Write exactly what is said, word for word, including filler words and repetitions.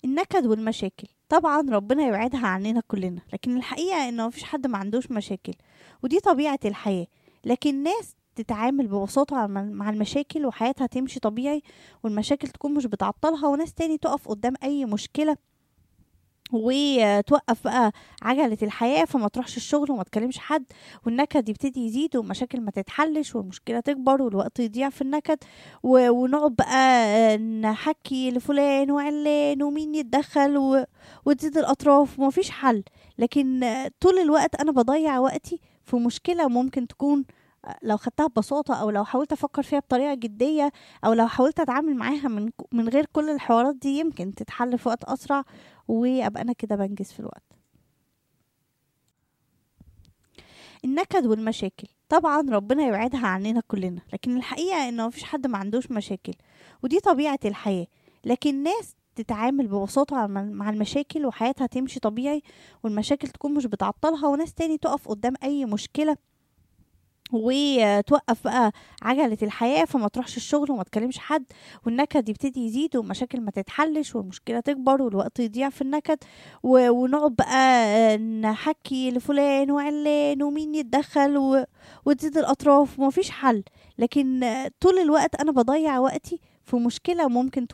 النكد والمشاكل طبعا ربنا يبعدها عننا كلنا، لكن الحقيقة انه مفيش حد ما عندوش مشاكل، ودي طبيعة الحياة. لكن ناس تتعامل ببساطة مع مع المشاكل وحياتها تمشي طبيعي، والمشاكل تكون مش بتعطلها، وناس تاني تقف قدام أي مشكلة وتوقف بقى عجلة الحياة، فما تروحش الشغل وما تكلمش حد، والنكد يبتدي يزيد والمشاكل ما تتحلش والمشكلة تكبر والوقت يضيع في النكد. و- ونقعد بقى نحكي لفلان وعلان ومين يتدخل و... وتزيد الأطراف ومفيش حل. لكن طول الوقت أنا بضيع وقتي في مشكلة ممكن تكون لو خدتها ببساطة، أو لو حاولت أفكر فيها بطريقة جدية، أو لو حاولت أتعامل معاها من من غير كل الحوارات دي، يمكن تتحل في وقت أسرع، وابقى انا كده بنجز في الوقت. النكد والمشاكل طبعا ربنا يبعدها عننا كلنا، لكن الحقيقة انه مفيش حد ما عندوش مشاكل، ودي طبيعة الحياة. لكن ناس تتعامل ببساطة مع مع المشاكل وحياتها تمشي طبيعي، والمشاكل تكون مش بتعطلها، وناس تاني تقف قدام أي مشكلة وتوقف بقى عجلة الحياة، فما تروحش الشغل وما تكلمش حد، والنكد يبتدي يزيد والمشاكل ما تتحلش والمشكلة تكبر والوقت يضيع في النكد. و- ونقعد بقى نحكي لفلان وعلان ومين يتدخل و... وتزيد الأطراف ومفيش حل. لكن طول الوقت أنا بضيع وقتي في مشكلة ممكن